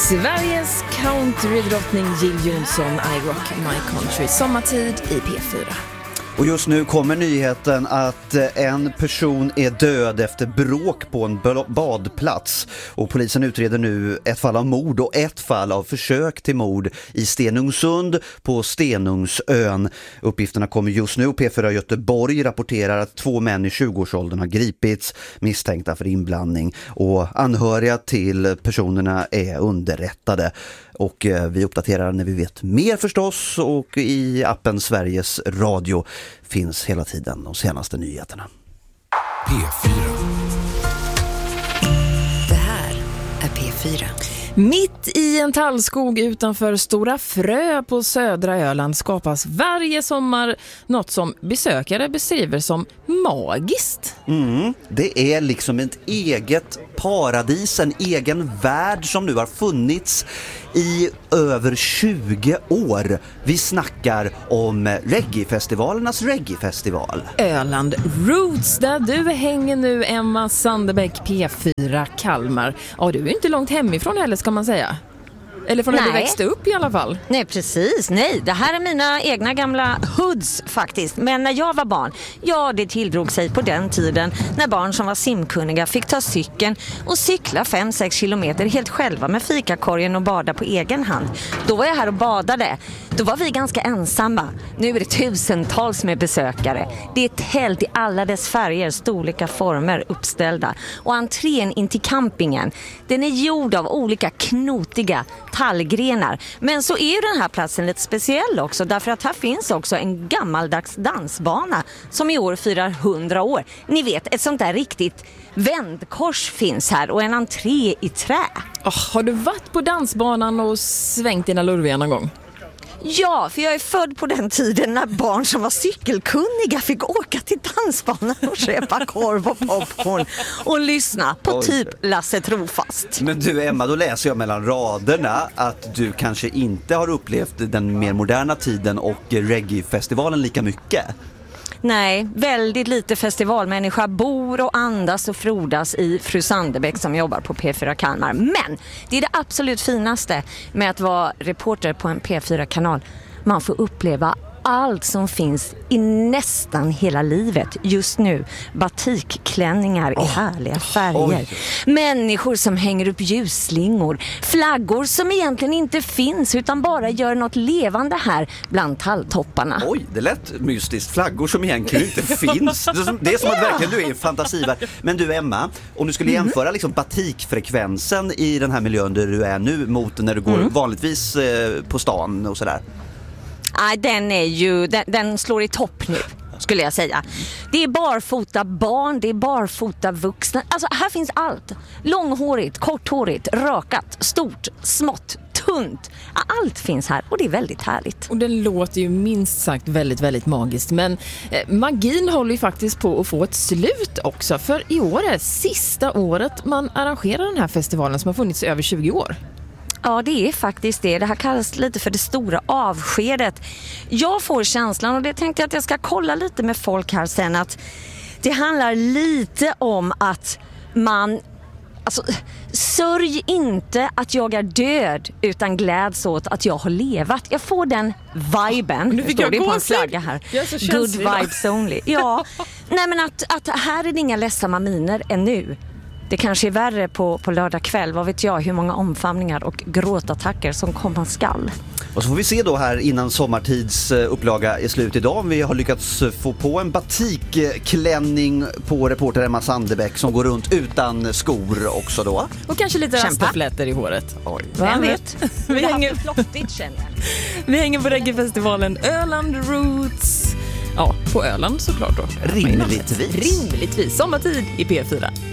Sveriges countrydrottning Jill Johnson, I Rock My Country, sommartid i P4. Och just nu kommer nyheten att en person är död efter bråk på en badplats. Och polisen utreder nu ett fall av mord och ett fall av försök till mord i Stenungsund på Stenungsön. Uppgifterna kommer just nu. P4 Göteborg rapporterar att 2 män i 20-årsåldern har gripits misstänkta för inblandning. Och anhöriga till personerna är underrättade. Och vi uppdaterar när vi vet mer förstås, och i appen Sveriges Radio finns hela tiden de senaste nyheterna. P4. Det här är P4. Mitt i en tallskog utanför Stora Frö på södra Öland skapas varje sommar något som besökare beskriver som magiskt. Det är liksom ett eget paradis, en egen värld som nu har funnits i över 20 år. Vi snackar om reggaefestivalernas reggaefestival. Öland Roots, där du hänger nu, Emma Sandebäck, P4 Kalmar. Ja, du är inte långt hemifrån heller, ska man säga. Eller från när du växte upp i alla fall. Nej, precis. Nej, det här är mina egna gamla hoods faktiskt. Men när jag var barn, ja, det tilldrog sig på den tiden när barn som var simkunniga fick ta cykeln och cykla 5-6 kilometer helt själva med fikakorgen och bada på egen hand. Då var jag här och badade. Då var vi ganska ensamma. Nu är det tusentals med besökare. Det är tält i alla dess färger, storleka, former uppställda. Och entrén in till campingen, den är gjord av olika knotiga tallgrenar. Men så är ju den här platsen lite speciell också, därför att här finns också en gammaldags dansbana som i år firar 100 år. Ni vet, ett sånt där riktigt vändkors finns här och en entré i trä. Har du varit på dansbanan och svängt dina lurviga någon gång? Ja, för jag är född på den tiden när barn som var cykelkunniga fick åka till dansbanan och köpa korv och popcorn och lyssna på typ Lasse Trofast. Men du Emma, då läser jag mellan raderna att du kanske inte har upplevt den mer moderna tiden och reggae-festivalen lika mycket. Nej, väldigt lite festivalmänniska bor och andas och frodas i Fru Sandebäck som jobbar på P4 Kalmar. Men det är det absolut finaste med att vara reporter på en P4-kanal. Man får uppleva allt som finns i nästan hela livet just nu. Batikklänningar i härliga färger. Människor som hänger upp ljusslingor. Flaggor som egentligen inte finns utan bara gör något levande här bland talltopparna. Oj, det lät mystiskt. Flaggor som egentligen inte finns. Det är som att verkligen du är fantasivärld. Men du Emma, om du skulle jämföra liksom batikfrekvensen i den här miljön där du är nu mot när du går vanligtvis på stan och sådär. Nej, den slår i topp nu, skulle jag säga. Det är barfota barn, det är barfota vuxna. Alltså här finns allt. Långhårigt, korthårigt, rakat, stort, smått, tunt. Allt finns här och det är väldigt härligt. Och den låter ju minst sagt väldigt, väldigt magiskt. Men magin håller ju faktiskt på att få ett slut också. För i år är sista året man arrangerar den här festivalen som har funnits i över 20 år. Ja, det är faktiskt det. Det här kallas lite för det stora avskedet. Jag får känslan, och det tänkte jag att jag ska kolla lite med folk här sen, att det handlar lite om att man... Alltså, sörj inte att jag är död utan gläds åt att jag har levat. Jag får den viben. Nu fick jag det på en flagga här. Good vibes only. Ja. Nej, men att här är det inga ledsamma miner ännu. Det kanske är värre på lördag kväll. Vad vet jag hur många omfamningar och gråtattacker som komma skall. Och så får vi se då här innan sommartids upplaga är slut idag om vi har lyckats få på en batikklänning på reporter Emma Sandebäck som går runt utan skor också då. Och kanske lite rastaflätter i håret. Oj. Vem vet? Vi hänger flottigt, känner jag. Vi hänger på reggaefestivalen Öland Roots. Ja, på Öland såklart då. Rimligtvis. Sommartid i P4.